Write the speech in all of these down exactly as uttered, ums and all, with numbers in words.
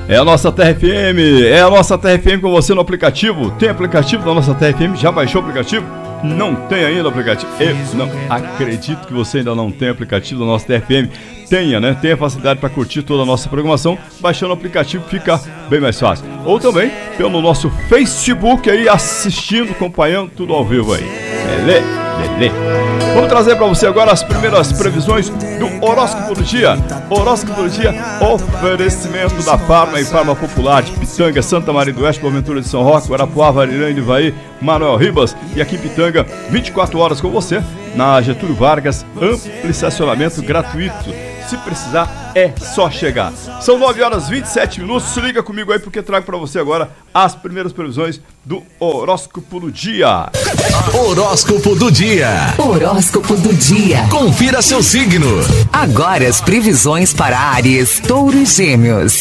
É a nossa Terra F M, é a nossa Terra F M com você no aplicativo. Tem aplicativo da nossa Terra F M? Já baixou o aplicativo? Não tem ainda o aplicativo? Eu não acredito que você ainda não tem aplicativo da nossa Terra F M. Tenha, né? Tenha facilidade para curtir toda a nossa programação. Baixando o aplicativo fica bem mais fácil. Ou também pelo nosso Facebook aí, assistindo, acompanhando tudo ao vivo aí. Beleza? Beleza. Vamos trazer para você agora as primeiras previsões do horóscopo do dia. Horóscopo do dia, oferecimento da Farma e Farma Popular de Pitanga, Santa Maria do Oeste, Boaventura de São Roque, Guarapuava, Arirã, Ivaí, Manuel Ribas. E aqui em Pitanga, vinte e quatro horas com você, na Getúlio Vargas, amplo estacionamento gratuito. Se precisar, é só chegar. São nove horas e vinte e sete minutos. Se liga comigo aí porque trago para você agora as primeiras previsões do horóscopo do dia. Horóscopo do dia. Horóscopo do dia. Confira seu signo. Agora as previsões para Áries, Touro e Gêmeos.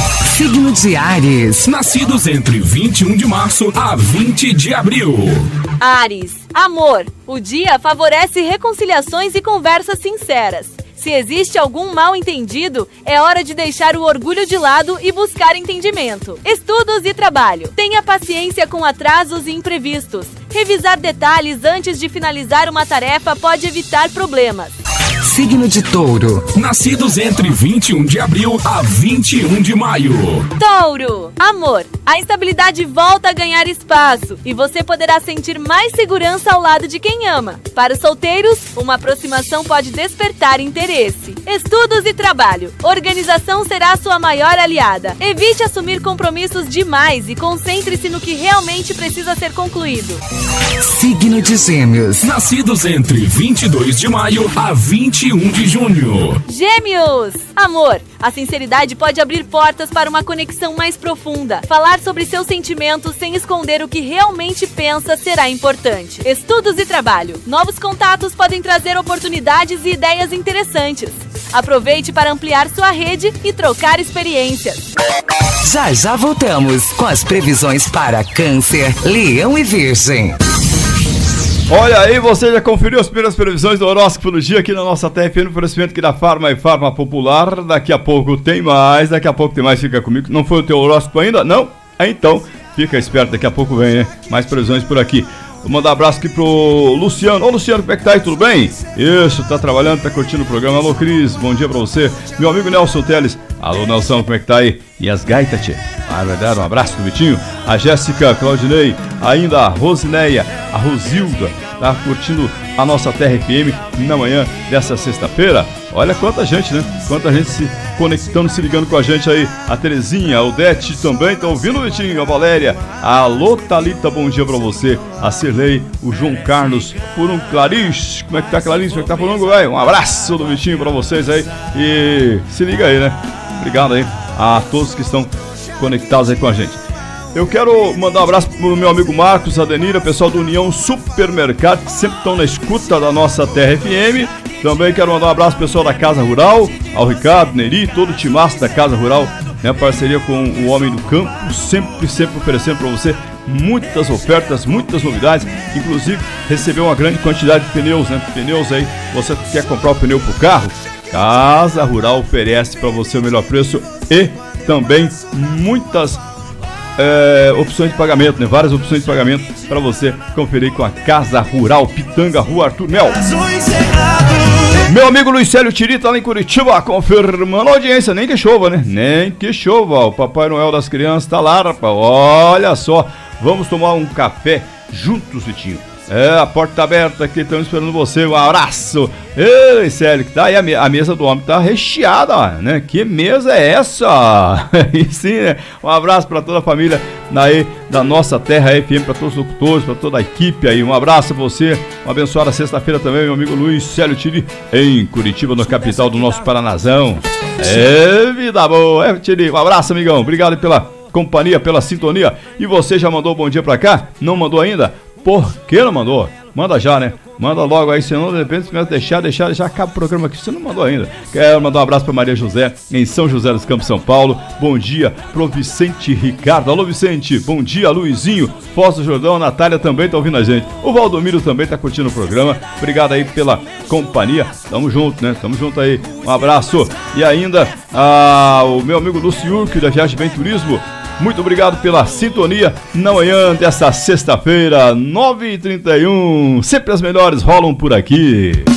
Signo de Áries. Nascidos entre vinte e um de março a vinte de abril. Áries, amor. O dia favorece reconciliações e conversas sinceras. Se existe algum mal-entendido, é hora de deixar o orgulho de lado e buscar entendimento. Estudos e trabalho. Tenha paciência com atrasos e imprevistos. Revisar detalhes antes de finalizar uma tarefa pode evitar problemas. Signo de Touro. Nascidos entre vinte e um de abril a vinte e um de maio. Touro, amor. A instabilidade volta a ganhar espaço e você poderá sentir mais segurança ao lado de quem ama. Para os solteiros, uma aproximação pode despertar interesse. Estudos e trabalho. Organização será a sua maior aliada. Evite assumir compromissos demais e concentre-se no que realmente precisa ser concluído. Signo de Gêmeos. Nascidos entre vinte e dois de maio a vinte e um de junho. Gêmeos, amor. A sinceridade pode abrir portas para uma conexão mais profunda. Falar sobre seus sentimentos sem esconder o que realmente pensa será importante. Estudos e trabalho. Novos contatos podem trazer oportunidades e ideias interessantes. Aproveite para ampliar sua rede e trocar experiências. Já já voltamos com as previsões para Câncer, Leão e Virgem. Olha aí, você já conferiu as primeiras previsões do horóscopo do dia aqui na nossa T F N, oferecimento aqui da Farma e Farma Popular. Daqui a pouco tem mais, daqui a pouco tem mais, fica comigo. Não foi o teu horóscopo ainda? Não? Então, fica esperto, daqui a pouco vem, né? Mais previsões por aqui. Vou mandar um abraço aqui pro Luciano. Ô Luciano, como é que tá aí? Tudo bem? Isso, tá trabalhando, tá curtindo o programa. Alô Cris, bom dia pra você. Meu amigo Nelson Teles. Alô Nelson, como é que tá aí? E as gaitas, tchê? Ah, verdade, um abraço do Vitinho. A Jéssica, Claudinei, ainda a Rosineia, a Rosilda, tá curtindo a nossa Terra F M na manhã dessa sexta-feira. Olha quanta gente, né? Quanta gente se conectando, se ligando com a gente aí. A Terezinha, a Odete também tá ouvindo o Vitinho, a Valéria. Alô Thalita, bom dia pra você. A Cirlei, o João Carlos, por um Clarice. Como é que tá, Clarice? Como é que tá por um, velho? Um abraço do Vitinho pra vocês aí. E se liga aí, né? Obrigado aí a todos que estão conectados aí com a gente. Eu quero mandar um abraço pro meu amigo Marcos, a Denira, pessoal do União Supermercado, que sempre estão na escuta da nossa Terra F M. Também quero mandar um abraço pro pessoal da Casa Rural, ao Ricardo, Neri, todo o timaço da Casa Rural, né? Parceria com o Homem do Campo, sempre, sempre oferecendo para você muitas ofertas, muitas novidades. Inclusive, recebeu uma grande quantidade de pneus, né? Pneus aí, você quer comprar o pneu pro carro? Casa Rural oferece para você o melhor preço e também muitas É, opções de pagamento, né? Várias opções de pagamento para você conferir com a Casa Rural Pitanga, Rua Arthur Mel. Meu amigo Luiz Célio Tiri tá lá em Curitiba, confirmando a audiência, nem que chova, né? Nem que chova, o Papai Noel das crianças tá lá, rapaz, olha só, vamos tomar um café juntos, Vitinho. É, a porta tá aberta aqui, estamos esperando você, um abraço. Ei, Célio, que tá aí, a, me- a mesa do homem tá recheada, né? Que mesa é essa? E sim, né? Um abraço pra toda a família aí da nossa Terra F M, pra todos os locutores, pra toda a equipe aí. Um abraço a você, uma abençoada sexta-feira também, meu amigo Luiz Célio Tiri, em Curitiba, na capital do nosso Paranazão. É, vida boa, é, Tiri, um abraço, amigão, obrigado pela companhia, pela sintonia. E você já mandou um bom dia pra cá? Não mandou ainda? Por que não mandou? Manda já, né? Manda logo aí, senão de repente começa a deixar, deixar, deixar, acaba o programa aqui, você não mandou ainda. Quero mandar um abraço para Maria José, em São José dos Campos, São Paulo. Bom dia pro Vicente Ricardo. Alô, Vicente. Bom dia, Luizinho. Foz do Jordão, a Natália também tá ouvindo a gente. O Valdomiro também tá curtindo o programa. Obrigado aí pela companhia. Tamo junto, né? Tamo junto aí. Um abraço. E ainda ah, o meu amigo Luciurque, da Viagem Bem Turismo. Muito obrigado pela sintonia na manhã desta sexta-feira, nove e trinta e um. Sempre as melhores rolam por aqui.